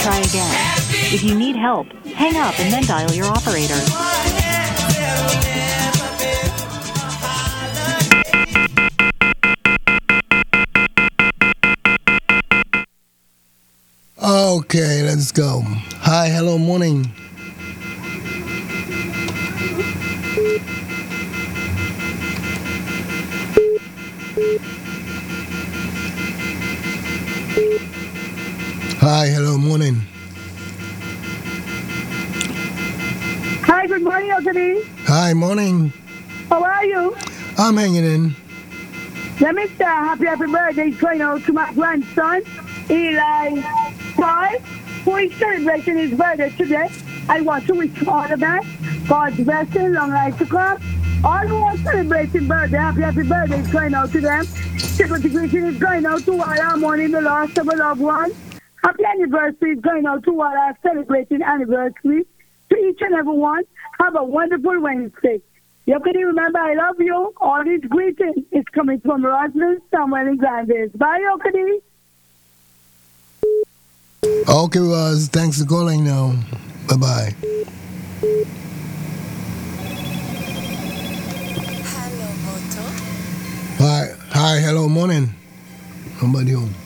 try again. If you need help, hang up and then dial your operator. Okay, let's go. Hi, hello, morning. Hi, hello, morning. Hi, good morning, Anthony. Hi, morning. How are you? I'm hanging in. Let me say happy birthday going out to my grandson, Eli Paul, who is celebrating his birthday today. I want to wish him all the best. God's blessing, long life to come. All who are celebrating birthday, happy birthday is going out to them. Sympathy greeting is going out to all our mourning the loss of a loved one. Happy anniversary is going out to all our celebrating anniversary. To each and every one, have a wonderful Wednesday. You can remember I love you. All these greetings is coming from Roslyn, Samuel, and Grandes. Bye, Okadi. Okay, Roz, thanks for calling now. Bye-bye. Hello, Moto. Hi, hello, morning. Somebody home.